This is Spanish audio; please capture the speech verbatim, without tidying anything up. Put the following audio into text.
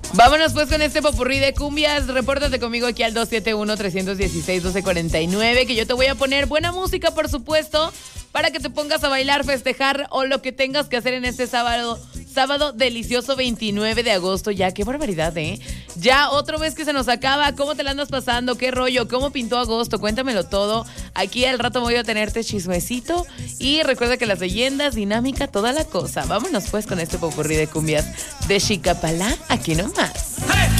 Vámonos pues con este popurrí de cumbias. Repórtate conmigo aquí al dos siete uno, tres uno seis, uno dos cuatro nueve, que yo te voy a poner buena música, por supuesto, para que te pongas a bailar, festejar o lo que tengas que hacer en este sábado. Sábado delicioso veintinueve de agosto. Ya, qué barbaridad, ¿eh? Ya otro mes que se nos acaba. ¿Cómo te la andas pasando? ¿Qué rollo? ¿Cómo pintó agosto? Cuéntamelo todo. Aquí al rato voy a tenerte chismecito. Y recuerda que las leyendas, dinámica, toda la cosa. Vámonos pues con este popurrí de cumbias de Chicapalá, aquí nomás.